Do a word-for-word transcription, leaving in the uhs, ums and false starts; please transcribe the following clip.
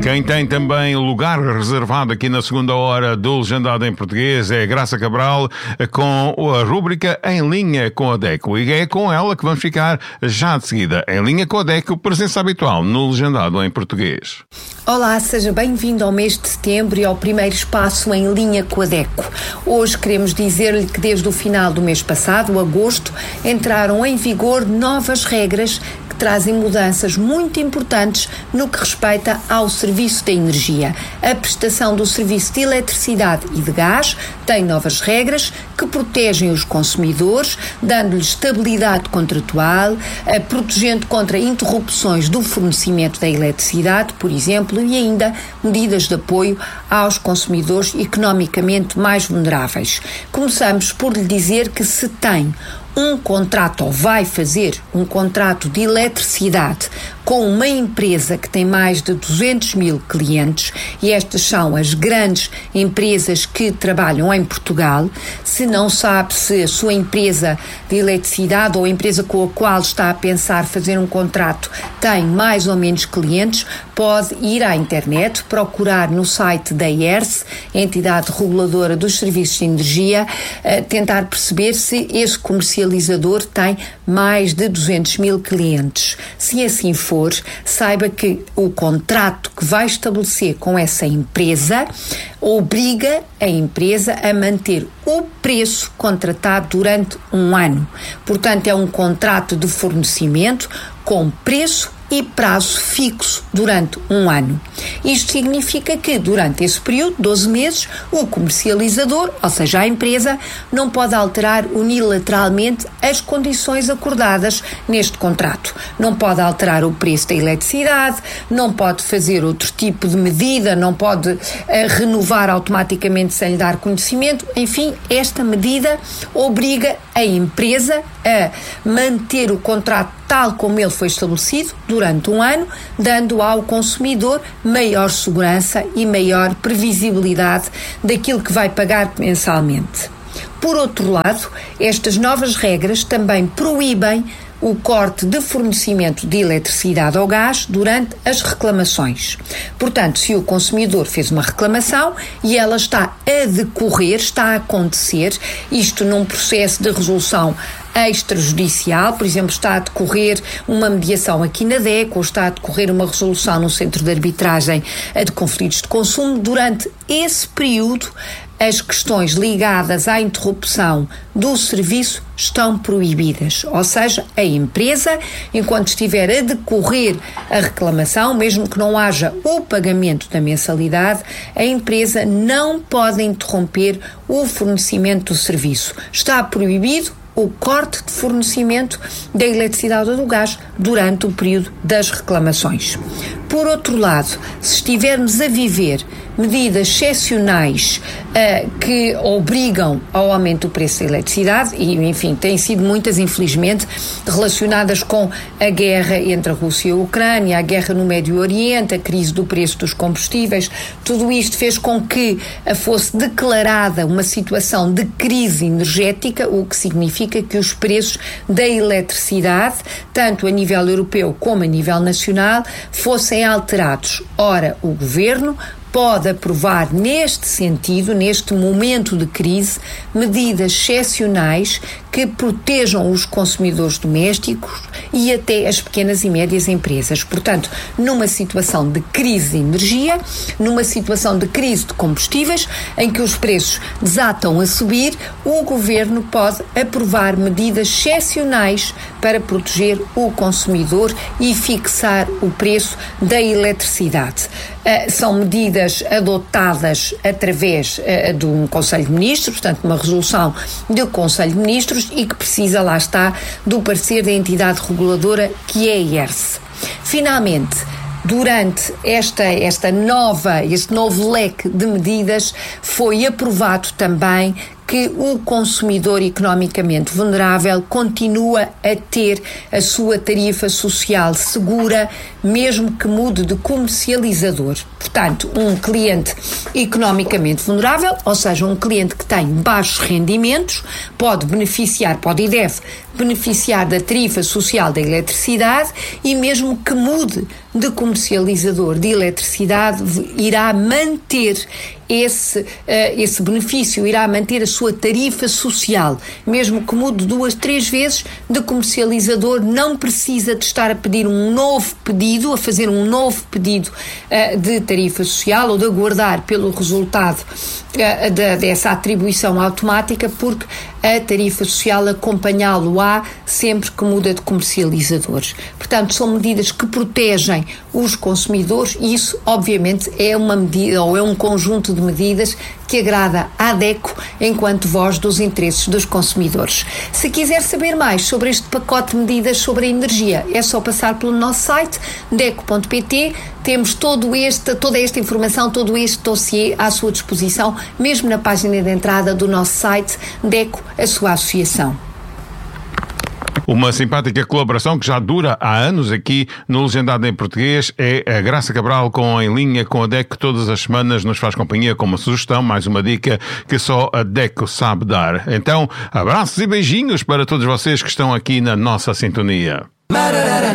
Quem tem também lugar reservado aqui na segunda hora do Legendado em Português é a Graça Cabral, com a rúbrica Em Linha com a DECO. E é com ela que vamos ficar já de seguida. Em Linha com a DECO, presença habitual no Legendado em Português. Olá, seja bem-vindo ao mês de setembro e ao primeiro espaço Em Linha com a DECO. Hoje queremos dizer-lhe que desde o final do mês passado, agosto, entraram em vigor novas regras que trazem mudanças muito importantes no que respeita ao serviço de energia. A prestação do serviço de eletricidade e de gás tem novas regras que protegem os consumidores, dando-lhes estabilidade contratual, protegendo contra interrupções do fornecimento da eletricidade, por exemplo, e ainda medidas de apoio aos consumidores economicamente mais vulneráveis. Começamos por lhe dizer que se tem um contrato, ou vai fazer um contrato de eletricidade com uma empresa que tem mais de duzentos mil clientes, e estas são as grandes empresas que trabalham em Portugal. Se não sabe se a sua empresa de eletricidade ou a empresa com a qual está a pensar fazer um contrato tem mais ou menos clientes, pode ir à internet, procurar no site da I E R S, entidade reguladora dos serviços de energia, tentar perceber se esse comercializador tem mais de duzentos mil clientes. Se assim for, saiba que o contrato que vai estabelecer com essa empresa obriga a empresa a manter o preço contratado durante um ano. Portanto, é um contrato de fornecimento com preço e prazo fixo durante um ano. Isto significa que, durante esse período, doze meses, o comercializador, ou seja, a empresa, não pode alterar unilateralmente as condições acordadas neste contrato. Não pode alterar o preço da eletricidade, não pode fazer outro tipo de medida, não pode uh, renovar automaticamente sem lhe dar conhecimento. Enfim, esta medida obriga a empresa a manter o contrato tal como ele foi estabelecido durante um ano, dando ao consumidor maior segurança e maior previsibilidade daquilo que vai pagar mensalmente. Por outro lado, estas novas regras também proíbem o corte de fornecimento de eletricidade ou gás durante as reclamações. Portanto, se o consumidor fez uma reclamação e ela está a decorrer, está a acontecer, isto num processo de resolução extrajudicial, por exemplo, está a decorrer uma mediação aqui na DECO, ou está a decorrer uma resolução no Centro de Arbitragem de Conflitos de Consumo, durante esse período as questões ligadas à interrupção do serviço estão proibidas. Ou seja, a empresa, enquanto estiver a decorrer a reclamação, mesmo que não haja o pagamento da mensalidade, a empresa não pode interromper o fornecimento do serviço. Está proibido o corte de fornecimento da eletricidade ou do gás durante o período das reclamações. Por outro lado, se estivermos a viver medidas excepcionais uh, que obrigam ao aumento do preço da eletricidade, e enfim, têm sido muitas, infelizmente, relacionadas com a guerra entre a Rússia e a Ucrânia, a guerra no Médio Oriente, a crise do preço dos combustíveis, tudo isto fez com que fosse declarada uma situação de crise energética, o que significa que os preços da eletricidade, tanto a nível europeu como a nível nacional, fossem alterados. Ora, o Governo pode aprovar neste sentido, neste momento de crise, medidas excepcionais que protejam os consumidores domésticos e até as pequenas e médias empresas. Portanto, numa situação de crise de energia, numa situação de crise de combustíveis, em que os preços desatam a subir, o Governo pode aprovar medidas excepcionais para proteger o consumidor e fixar o preço da eletricidade. Uh, são medidas adotadas através uh, de um Conselho de Ministros, portanto uma resolução do Conselho de Ministros, e que precisa, lá está, do parecer da entidade reguladora que é a I E R S. Finalmente, durante esta, esta nova, este novo leque de medidas, foi aprovado também que o consumidor economicamente vulnerável continua a ter a sua tarifa social segura, mesmo que mude de comercializador. Portanto, um cliente economicamente vulnerável, ou seja, um cliente que tem baixos rendimentos, pode beneficiar, pode e deve beneficiar da tarifa social da eletricidade, e mesmo que mude de comercializador de eletricidade irá manter esse, uh, esse benefício, irá manter a sua tarifa social. Mesmo que mude duas, três vezes de comercializador, não precisa de estar a pedir um novo pedido, a fazer um novo pedido uh, de tarifa social ou de aguardar pelo resultado uh, de, dessa atribuição automática, porque a tarifa social acompanhá-lo-á sempre que muda de comercializadores. Portanto, são medidas que protegem os consumidores e isso, obviamente, é uma medida ou é um conjunto de medidas que agrada à DECO enquanto voz dos interesses dos consumidores. Se quiser saber mais sobre este pacote de medidas sobre a energia, é só passar pelo nosso site deco ponto pt. Temos todo este, toda esta informação, todo este dossiê à sua disposição, mesmo na página de entrada do nosso site DECO, a sua associação. Uma simpática colaboração que já dura há anos aqui no Legendado em Português é a Graça Cabral com Em Linha com a DECO, que todas as semanas nos faz companhia com uma sugestão, mais uma dica que só a DECO sabe dar. Então, abraços e beijinhos para todos vocês que estão aqui na nossa sintonia.